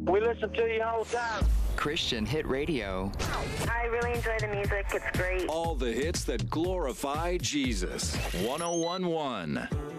We listen to you all the time. Christian Hit Radio. I really enjoy the music. It's great. All the hits that glorify Jesus. 1011.